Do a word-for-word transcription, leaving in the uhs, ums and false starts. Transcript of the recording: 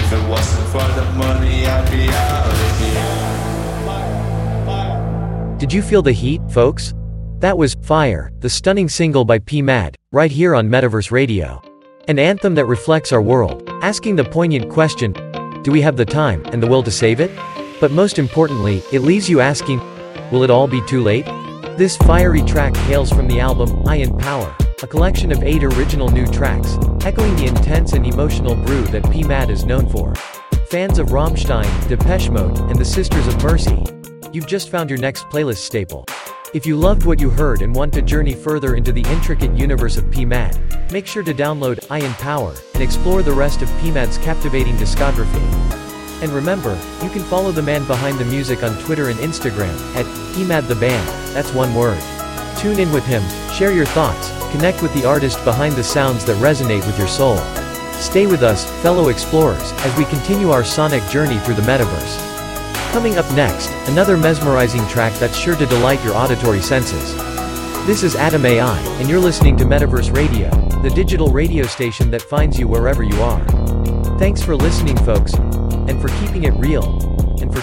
If it wasn't for the money, I'd be out of here. Did you feel the heat, folks? That was Fire, the stunning single by P. Mad, right here on Metaverse Radio. An anthem that reflects our world, asking the poignant question, do we have the time and the will to save it? But most importantly, it leaves you asking, will it all be too late? This fiery track hails from the album I in Power, a collection of eight original new tracks, echoing the intense and emotional brew that P. Mad is known for. Fans of Rammstein, Depeche Mode, and the Sisters of Mercy, you've just found your next playlist staple. If you loved what you heard and want to journey further into the intricate universe of P. Mad, make sure to download I in Power and explore the rest of P. Mad's captivating discography. And remember, you can follow the man behind the music on Twitter and Instagram, at P. Mad the Band, that's one word. Tune in with him, share your thoughts, connect with the artist behind the sounds that resonate with your soul. Stay with us, fellow explorers, as we continue our sonic journey through the metaverse. Coming up next, another mesmerizing track that's sure to delight your auditory senses. This is Atom A I, and you're listening to Metaverse Radio, the digital radio station that finds you wherever you are. Thanks for listening, folks, and for keeping it real.